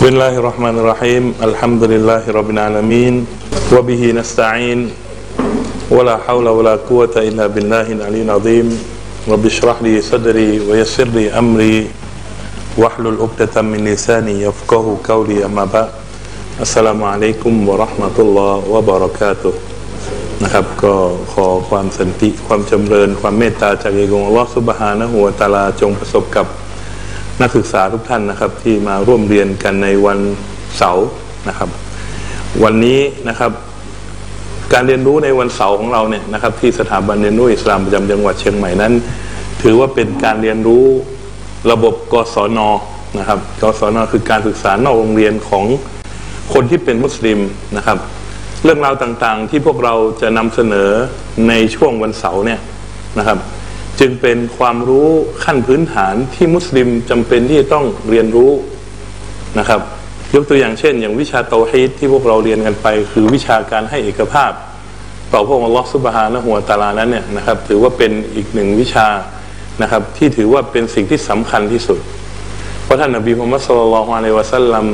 بسم الله الرحمن الرحيم الحمد لله رب العالمين وبه نستعين ولا حول ولا قوة إلا بالله العلي العظيم رب اشرح لي صدري ويسر لي أمري واحلل عقدة من لساني يفقهوا قولي أما بعد السلام عليكم ورحمة الله وبركاته นะครับก็ขอความสันติความจำเริญความเมตตาจากองค์อัลเลาะห์ซุบฮานะฮูวะตะอาลาจงประสบกับนักศึกษาทุกท่านนะครับที่มาร่วมเรียนกันในวันเสาร์นะครับวันนี้นะครับการเรียนรู้ในวันเสาร์ของเราเนี่ยนะครับที่สถาบันเรียนรู้อิสลามประจำจังหวัดเชียงใหม่นั้นถือว่าเป็นการเรียนรู้ระบบกศน.นะครับกศน.คือการศึกษานอกโรงเรียนของคนที่เป็นมุสลิมนะครับเรื่องราวต่างๆที่พวกเราจะนำเสนอในช่วงวันเสาร์เนี่ยนะครับจึงเป็นความรู้ขั้นพื้นฐานที่มุสลิมจำเป็นที่จะต้องเรียนรู้นะครับยกตัวอย่างเช่นอย่างวิชาเตาฮีดที่พวกเราเรียนกันไปคือวิชาการให้เอกภาพต่อพระองค์อัลเลาะห์ซุบฮานะฮูวะตะอาลานั้นเนี่ยนะครับถือว่าเป็นอีกหนึ่งวิชานะครับที่ถือว่าเป็นสิ่งที่สำคัญที่สุดเพราะท่านนบีมุฮัมมัดศ็อลลัลลอฮุอะลัยฮิวะซัลลัม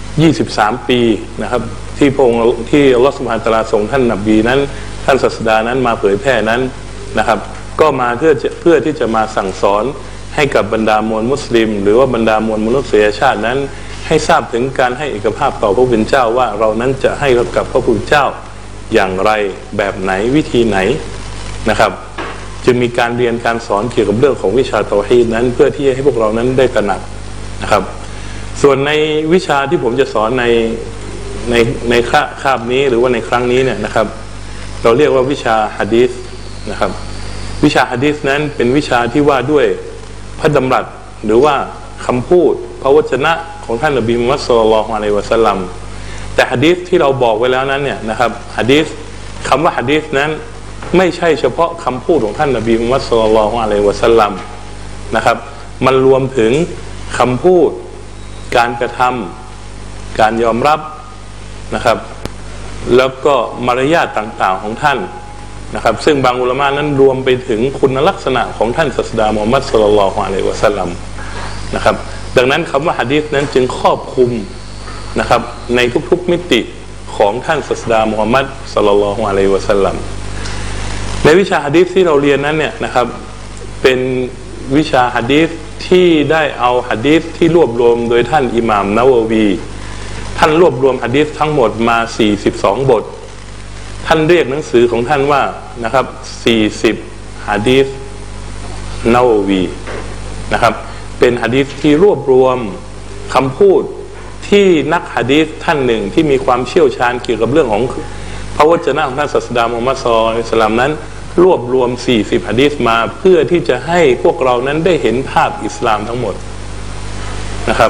23 ปีนะครับที่พระองค์ที่อัลเลาะห์ซุบฮานะฮูวะตะอาลาส่งท่านนบีนั้นท่านศาสดานั้นมาเผยแพร่นั้นนะครับก็มาเพื่อที่จะมาสั่งสอนให้กับบรรดามวลมุสลิมหรือว่าบรรดามวลมนุษยชาตินั้นให้ทราบถึงการให้เอกภาพต่อพระผู้เป็นเจ้าว่าเรานั้นจะให้กับพระผู้เป็นเจ้าอย่างไรแบบไหนวิธีไหนนะครับจึงมีการเรียนการสอนเกี่ยวกับเรื่องของวิชาเตาฮีดนั้นเพื่อที่ให้พวกเรานั้นได้ตระหนักนะครับส่วนในวิชาที่ผมจะสอนในคาบนี้หรือว่าในครั้งนี้เนี่ยนะครับเราเรียกว่าวิชาหะดีษนะครับวิชาหะดีษนั้นเป็นวิชาที่ว่าด้วยพระดำรัสหรือว่าคำพูดพระวจนะของท่านนบีมุฮัมมัดศ็อลลัลลอฮุอะลัยฮิวะซัลลัมแต่หะดีษที่เราบอกไว้แล้วนั้นเนี่ยนะครับหะดีษคำว่าหะดีษนั้นไม่ใช่เฉพาะคำพูดของท่านนบีมุฮัมมัดศ็อลลัลลอฮุอะลัยฮิวะซัลลัมนะครับมันรวมถึงคำพูดการกระทำการยอมรับนะครับแล้วก็มารยาทต่างๆของท่านนะครับซึ่งบางอุลามะนั้นรวมไปถึงคุณลักษณะของท่านศาสดามุฮัมมัดศ็อลลัลลอฮุอะลัยฮิวะซัลลัมนะครับดังนั้นคำว่าหะดีษนั้นจึงครอบคลุมนะครับในทุกๆมิติของท่านศาสดามุฮัมมัดศ็อลลัลลอฮุอะลัยฮิวะซัลลัมในวิชาหะดีษที่เราเรียนนั้นเนี่ยนะครับเป็นวิชาหะดีษที่ได้เอาหะดีษที่รวบรวมโดยท่านอิหม่ามนะวะวีท่านรวบรวมหะดีษทั้งหมดมา42บทท่านเรียกหนังสือของท่านว่านะครับ40หะดีษนะวะวีนะครับเป็นหะดีษที่รวบรวมคำพูดที่นักหะดีษท่านหนึ่งที่มีความเชี่ยวชาญเกี่ยวกับเรื่องของพระวจนะของท่านศาสดามุฮัมมัดศ็อลลัลลอฮุอะลัยฮิวะซัลลัมนั้นรวบรวม40หะดีษมาเพื่อที่จะให้พวกเรานั้นได้เห็นภาพอิสลามทั้งหมดนะครับ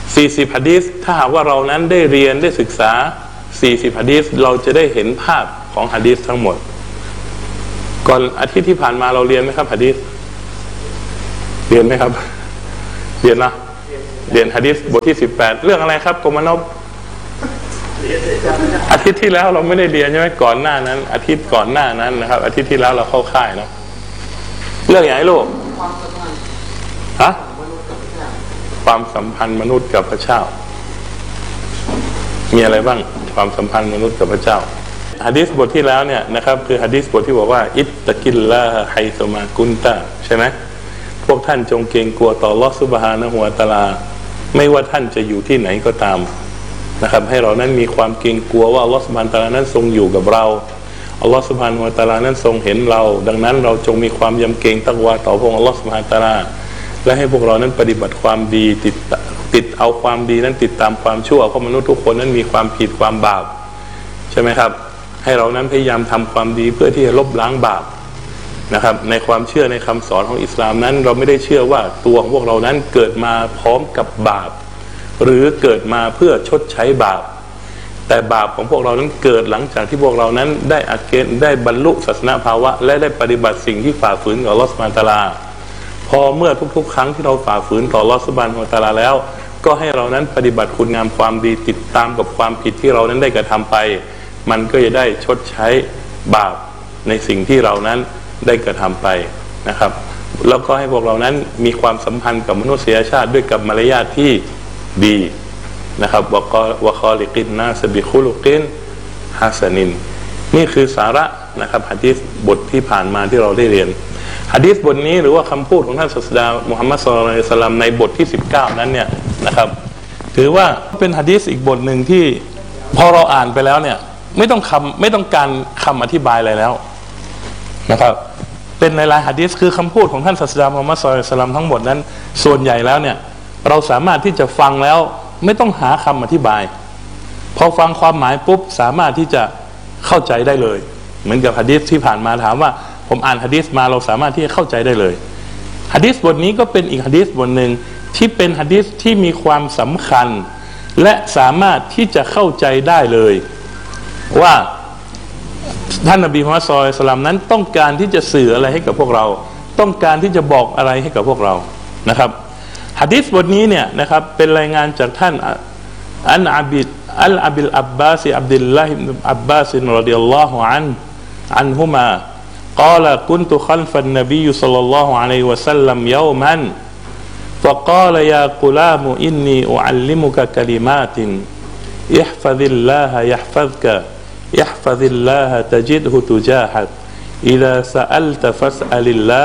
40หะดีษถ้าหากว่าเรานั้นได้เรียนได้ศึกษา40หะดีษเราจะได้เห็นภาพของหะดีษทั้งหมดก่อนอาทิตย์ที่ผ่านมาเราเรียนไหมครับหะดีษเรียนไหมครับเรียนนะเรียนหะดีษบทที่18เรื่องอะไรครับกรมนพอาทิตย์ที่แล้วเราไม่ได้เรียนใช่ไหมก่อนหน้านั้นอาทิตย์ก่อนหน้านั้นนะครับอาทิตย์ที่แล้วเราเข้าค่ายเนาะเรื่องอย่างไรลูกฮะความสัมพันธ์มนุษย์กับพระเจ้ามีอะไรบ้างความสัมพันธ์มนุษย์กับพระเจ้าหะดีษบทที่แล้วเนี่ยนะครับคือหะดีษบทที่บอกว่าอิตตะกิลลาฮะไฮซุมากุนตะใช่ไหมพวกท่านจงเกรงกลัวต่ออัลเลาะห์ซุบฮานะฮูวะตะอาลาไม่ว่าท่านจะอยู่ที่ไหนก็ตามนะครับให้เรานั้นมีความเกรงกลัวว่าอัลเลาะห์ซุบฮานะฮูวะตะอาลานั้นทรงอยู่กับเราอัลเลาะห์ซุบฮานะฮูวะตะอาลานั้นทรงเห็นเราดังนั้นเราจงมีความยำเกรงตักวาต่อพระองค์อัลเลาะห์ซุบฮานะฮูวะตะอาลาและให้พวกเรานั้นปฏิบัติความดีติดเอาความดีนั้นติดตามความชั่วเพราะมนุษย์ทุกคนนั้นมีความผิดความบาปใช่ไหมครับให้เรานั้นพยายามทำความดีเพื่อที่จะลบล้างบาปนะครับในความเชื่อในคำสอนของอิสลามนั้นเราไม่ได้เชื่อว่าตัวของพวกเรานั้นเกิดมาพร้อมกับบาปหรือเกิดมาเพื่อชดใช้บาปแต่บาปของพวกเรานั้นเกิดหลังจากที่พวกเรานั้นได้บรรลุศาสนภาวะและได้ปฏิบัติสิ่งที่ฝ่าฝืนต่ออัลเลาะห์ซุบฮานะฮูวะตะอาลาพอเมื่อทุกๆครั้งที่เราฝ่าฝืนต่ออัลเลาะห์ซุบฮานะฮูวะตะอาลาแล้วก็ให้เรานั้นปฏิบัติคุณงามความดีติดตามกับความผิดที่เรานั้นได้กระทำไปมันก็จะได้ชดใช้บาปในสิ่งที่เรานั้นได้กระทำไปนะครับแล้วก็ให้พวกเรานั้นมีความสัมพันธ์กับมนุษยชาติด้วยกับมารยาทที่ดีนะครับวะคอลิกินนาสบิคุลุกินฮัสนินนี่คือสาระนะครับหะดีษบทที่ผ่านมาที่เราได้เรียนหะดีษบทนี้หรือว่าคำพูดของท่านศาสดามุฮัมมัดศ็อลลัลลอฮุอะลัยฮิวะซัลลัมในบทที่19นั้นเนี่ยนะครับถือว่าเป็นหะดีษอีกบทหนึ่งที่พอเราอ่านไปแล้วเนี่ยไม่ต้องการคำอธิบายอะไรแล้วนะครับเป็นในหลายหะดีษคือคำพูดของท่านศาสดามุฮัมมัดศ็อลลัลลอฮุอะลัยฮิวะซัลลัมทั้งหมดนั้นส่วนใหญ่แล้วเนี่ยเราสามารถที่จะฟังแล้วไม่ต้องหาคำอธิบายพอฟังความหมายปุ๊บสามารถที่จะเข้าใจได้เลยเหมือนกับหะดีษที่ผ่านมาถามว่าผมอ่านหะดีษมาเราสามารถที่จะเข้าใจได้เลยหะดีษบทนี้ก็เป็นอีกหะดีษบทหนึ่งที่เป็นหะดีษที่มีความสำคัญและสามารถที่จะเข้าใจได้เลยว่าท่านนบีมุฮัมมัดศ็อลลัลลอฮุอะลัยฮิวะซัลลัมนั้นต้องการที่จะสื่ออะไรให้กับพวกเราต้องการที่จะบอกอะไรให้กับพวกเรานะครับหะดีษบทนี้เนี่ยนะครับเป็นรายงานจากท่านอับิลอับบาสอับดุลลาฮิบนุอับบาสรอฎิยัลลอฮุอันฮุมา قال كنت خلف النبي صلى الله عليه وسلم يوما فقال يا غلام إني أعلمك كلمات احفظ الله يحفظك احفظ الله تجده تجاهك إذا سألت فاسأل الله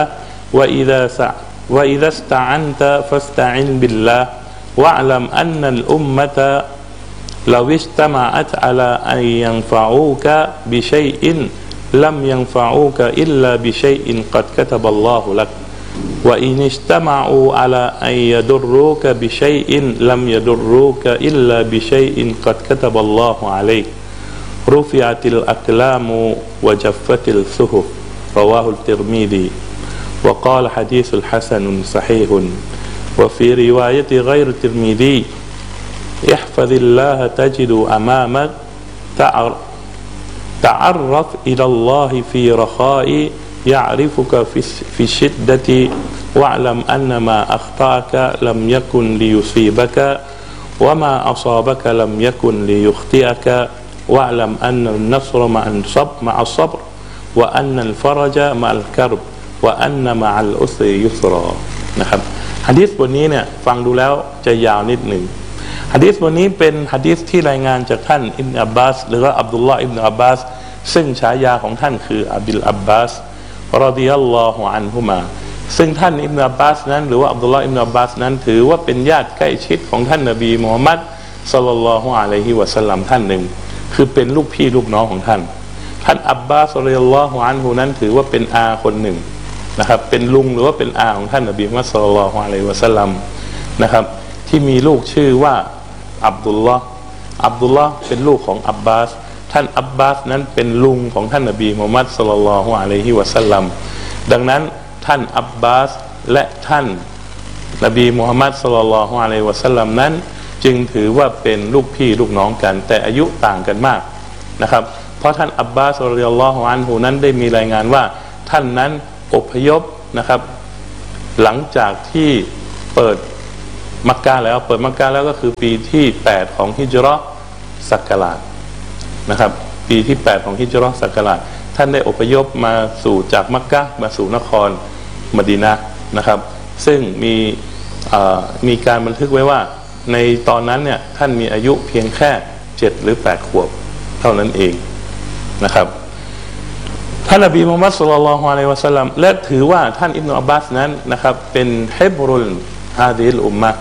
وإذا استعنت فاستعن بالله واعلم أن الأمة لو اجتمعت على أن ينفعوك بشيء لم ينفعوك إلا بشيء قد كتب الله لك وإن اجتمعوا على أن يضروك بشيء لم يضروك إلا بشيء قد كتب الله عليك رفعت الأقلام وجفت الصحف رواه الترمذي وقال حديث حسن صحيح وفي رواية غير الترمذي احفظ الله تجد أمامك تعرف إلى الله في رخاء يعرفك في الشدة واعلم أن ما أخطأك لم يكن ليصيبك وما أصابك لم يكن ليخطئك واعلم أن النصر مع الصبر وأن الفرج مع الكرب وأن مع العسر يسرا นะครับหะดีษบทนี้เนี่ยฟังดูแล้วจะยาวนิดหนึ่งหะดีษบทนี้เป็นหะดีษที่รายงานจากท่านอิบนุอับบาสหรือว่าอับดุลลอฮ์อิบนุอับบาสซึ่งฉายาของท่านคืออับดุลอับบาสรอฎิยัลลอฮุอันฮุมาซึ่งท่านอิบนุอับบาสนั้นหรือว่าอับดุลลอฮ์อิบนุอับบาสนั้นถือว่าเป็นญาติใกล้ชิดของท่านนบีมุฮัมมัดศ็อลลัลลอฮุอะลัยฮิวะซัลลัมท่านหนึ่งคือเป็นลูกพี่ลูกน้องของท่านอับบาสรอฎิยัลลอฮุอันฮุนั้นถือว่าเป็นอาคนหนึ่งนะครับเป็นลุงหรือว่าเป็นอาของท่านนบีมุฮัมมัดศ็อลลัลลอฮุอะลัยฮิวะซัลลัมนะครับที่มีลูกชื่อว่าอับดุลลอฮ์เป็นลูกของอับบาสท่านอับบาสนั้นเป็นลุงของท่านนบีมุฮัมมัดศ็อลลัลลอฮุอะลัยฮิวะซัลลัมดังนั้นท่านอับบาสและท่านนบีมุฮัมมัดศ็อลลัลลอฮุอะลัยฮิวะซัลลัมนั้นจึงถือว่าเป็นลูกพี่ลูกน้องกันแต่อายุต่างกันมากนะครับเพราะท่านอับบาสรอฎิยัลลอฮุอันฮุนั้นได้มีรายงานว่าท่านนั้นอพยพนะครับหลังจากที่เปิดมักกะห์แล้วก็คือปีที่8ของฮิจเราะห์ศักราชนะครับปีที่8ของฮิจเราะห์ศักราชท่านได้อพยพมาสู่จากมักกะห์มาสู่นครมะดีนะห์นะครับซึ่งมีการบันทึกไว้ว่าในตอนนั้นเนี่ยท่านมีอายุเพียงแค่7 หรือ 8 ขวบเท่านั้นเองนะครับท่านนบีมุฮัมมัดศ็อลลัลลอฮุอะลัยฮิวะซัลลัมและถือว่าท่านอิบนุอับบาสนั้นนะครับเป็นฮิบรุลฮาดิฮิลอุมมะห์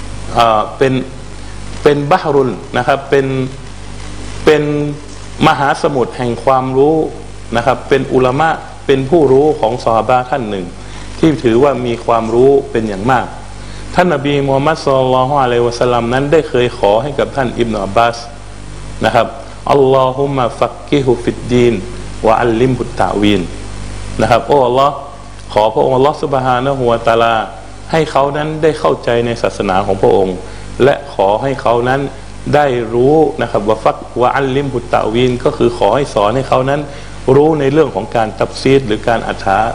เป็นบะฮรุลนะครับเป็นมหาสมุทรแห่งความรู้นะครับเป็นอุลามะเป็นผู้รู้ของซอฮาบะห์ท่านหนึ่งที่ถือว่ามีความรู้เป็นอย่างมากท่านนบีมุฮัมมัดศ็อลลัลลอฮุอะลัยฮิวะซัลลัมนั้นได้เคยขอให้กับท่านอิบนุอับบาสนะครับอัลลอฮุมมะฟักกิฮุฟิดดีนวะอัลลิมฮุตตะวีนนะครับโอ้อัลลอฮ์ขอพระองค์อัลลอฮ์ซุบฮานะฮูวะตะอาลาให้เขานั้นได้เข้าใจในศาสนาของพระองค์และขอให้เขานั้นได้รู้นะครับวะอัลลิมฮุตตะวีนก็คือขอให้สอนให้เขานั้นรู้ในเรื่องของการตัฟซีรหรือการอ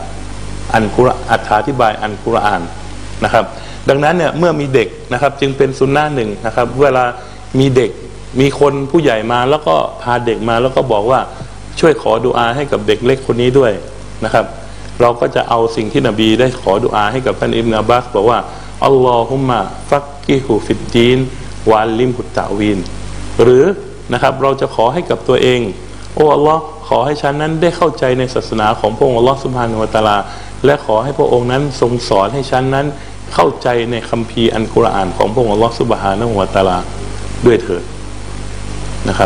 ธิบายอัลกุรอานนะครับดังนั้นเนี่ยเมื่อมีเด็กนะครับจึงเป็นซุนนะห์หนึ่งนะครับเวลามีเด็กมีคนผู้ใหญ่มาแล้วก็พาเด็กมาแล้วก็บอกว่าช่วยขอดุอาให้กับเด็กเล็กคนนี้ด้วยนะครับเราก็จะเอาสิ่งที่นบีได้ขอดุอาให้กับท่านอิบนุอับบาสบอกว่าอัลลอฮุมมะฟักกิฮุฟิดดีนวะอัลลิมฮุตตะวีนหรือนะครับเราจะขอให้กับตัวเองโอ้อัลลอฮ์ขอให้ฉันนั้นได้เข้าใจในศาสนาของพระองค์อัลลอฮ์ซุบฮานะฮูวะตะอาลาและขอให้พระองค์นั้นทรงสอนให้ฉันนั้นเข้าใจในคัมภีร์อัลกุรอานของพระองค์อัลลอฮ์ซุบฮานะฮูวะตะอาลาด้วยเถิดนะครับ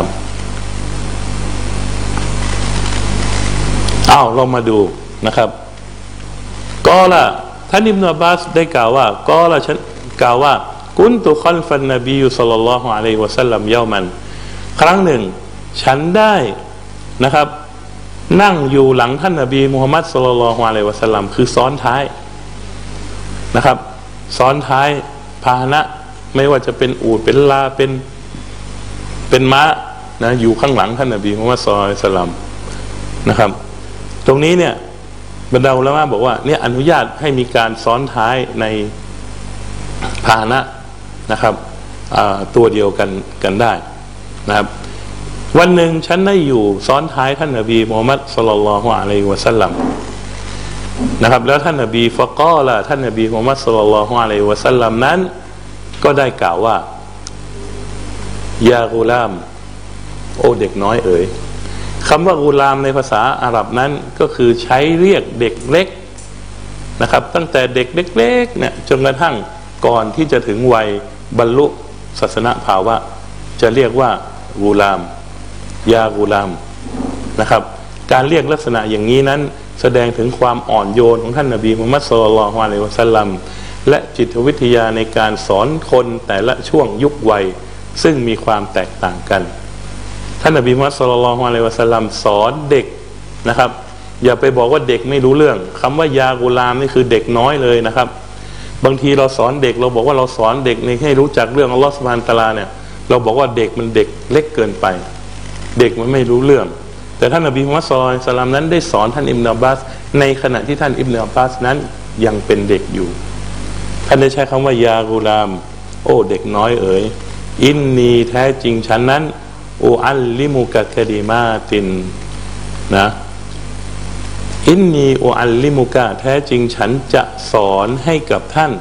เรามาดูนะครับก็ละท่านอิบนุอับบาสได้กล่าวว่าก็ละฉันกล่าวว่ากุนตุคัลฟันนบีศ็อลลัลลอฮุอะลัยฮิวะซัลลัมยอมันครั้งหนึ่งฉันได้นะครับนั่งอยู่หลังท่านนบีมุฮัมมัดศ็อลลัลลอฮุอะลัยฮิวะซัลลัมคือซ้อนท้ายนะครับซ้อนท้ายพาหนะไม่ว่าจะเป็นอูฐเป็นลาเป็นม้านะอยู่ข้างหลังท่านนบีมุฮัมมัดศ็อลลัลลอฮุอะลัยฮิวะซัลลัมนะครับตรงนี้เนี่ยบรรดาอุลามะบอกว่าเนี่ยอนุญาตให้มีการซ้อนท้ายในพาหนะนะครับตัวเดียวกันได้นะครับวันหนึ่งฉันได้อยู่ซ้อนท้ายท่านนบีมุฮัมมัดศ็อลลัลลอฮุอะลัยฮิวะซัลลัมนะครับแล้วท่านนบีฟะกอละท่านนบีมุฮัมมัดศ็อลลัลลอฮุอะลัยฮิวะซัลลัมนั้นก็ได้กล่าวว่ายากุลามโอ้เด็กน้อยเอ๋ยคำว่ากุลามในภาษาอาหรับนั้นก็คือใช้เรียกเด็กเล็กนะครับตั้งแต่เด็กเล็กๆเนี่ยจนกระทั่งก่อนที่จะถึงวัยบรรลุศาสนภาวะจะเรียกว่ากุลามยากุลามนะครับการเรียกลักษณะอย่างนี้นั้นแสดงถึงความอ่อนโยนของท่านนบีมุฮัมมัดศ็อลลัลลอฮุอะลัยฮิวะซัลลัมและจิตวิทยาในการสอนคนแต่ละช่วงยุควัยซึ่งมีความแตกต่างกันท่านนบีมุฮัมมัดศ็อลลัลลอฮุอะลัยฮิวะซัลลัมสอนเด็กนะครับอย่าไปบอกว่าเด็กไม่รู้เรื่องคำว่ายากุลามนี่คือเด็กน้อยเลยนะครับบางทีเราสอนเด็กเราบอกว่าเราสอนเด็กในให้รู้จักเรื่องอัลลอฮฺซุบฮานะฮูวะตะอาลาเนี่ยเราบอกว่าเด็กมันเด็กเล็กเกินไปเด็กมันไม่รู้เรื่องแต่ท่านนบีมุฮัมมัดศ็อลลัลลอฮุอะลัยฮิวะซัลลัมนั้นได้สอนท่านอิบนุอับบาสในขณะที่ท่านอิบนุอับบาสนั้นยังเป็นเด็กอยู่ท่านได้ใช้คำว่ายากุลามโอ้เด็กน้อยเอ๋ยอินนีแท้จริงฉันนั้นอูอัลลิมุกะกะลิมาตินนะอินนีอูอัลลิมุกะแท้จริงฉันจะสอนให้กับท่าน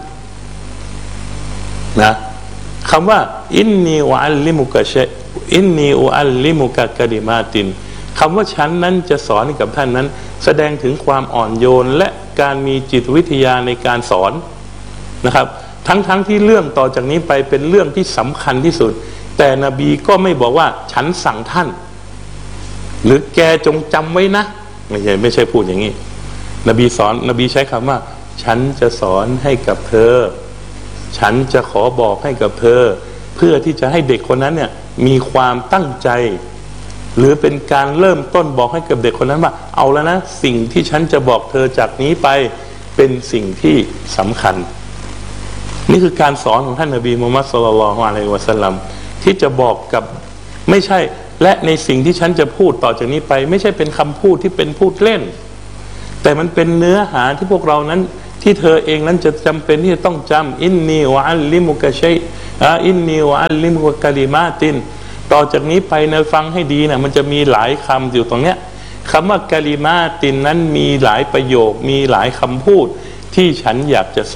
นะคำว่าอินนีอูอัลลิมุกะอินนีอูอัลลิมุกะกะลิมาตินคำว่าฉันนั้นจะสอนให้กับท่านนั้นแสดงถึงความอ่อนโยนและการมีจิตวิทยาในการสอนนะครับทั้งที่เรื่องต่อจากนี้ไปเป็นเรื่องที่สำคัญที่สุดแต่นบีก็ไม่บอกว่าฉันสั่งท่านหรือแกจงจำไว้นะไม่ใช่พูดอย่างนี้นบีสอนนบีใช้คำว่าฉันจะสอนให้กับเธอฉันจะขอบอกให้กับเธอเพื่อที่จะให้เด็กคนนั้นเนี่ยมีความตั้งใจหรือเป็นการเริ่มต้นบอกให้กับเด็กคนนั้นว่าเอาแล้วนะสิ่งที่ฉันจะบอกเธอจากนี้ไปเป็นสิ่งที่สำคัญนี่คือการสอนของท่านนบีมุฮัมมัดศ็อลลัลลอฮุอะลัยฮิวะซัลลัมที่จะบอกกับไม่ใช่และในสิ่งที่ฉันจะพูดต่อจากนี้ไปไม่ใช่เป็นคำพูดที่เป็นพูดเล่นแต่มันเป็นเนื้อหาที่พวกเรานั้นที่เธอเองนั้นจะจำเป็นที่จะต้องจำอินนีวะอัลลิมุกะชัยอินนีวะอัลลิมุกะลิมาตินต่อจากนี้ไปนะฟังให้ดีนะมันจะมีหลายคำอยู่ตรงเนี้ยคำว่ากะลิมาตินนั้นมีหลายประโยคมีหลายคำพูดที่ฉันอยากจะส